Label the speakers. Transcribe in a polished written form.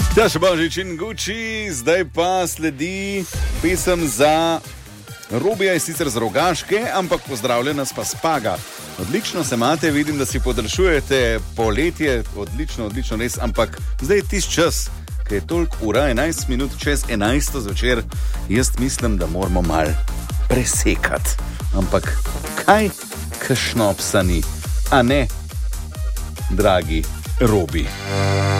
Speaker 1: Taša Božič in Gucci, zdaj pa sledi pesem za Robija, je sicer z Rogaške, ampak pozdravlja nas pa Spaga. Odlično se imate, vidim, da si podaljšujete poletje, odlično, res, ampak zdaj je tisti čas, ki je toliko ura, 11 minut čez 11 zvečer, jaz mislim, da moramo mal presekati. Ampak kaj kašnopsa ni, a ne, dragi Robi?